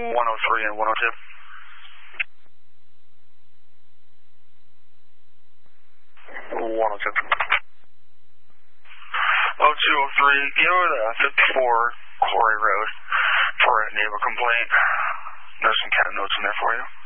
103 and 102. 102. 0203, go to 54 Quarry Road for a neighbor complaint. There's some cat notes in there for you.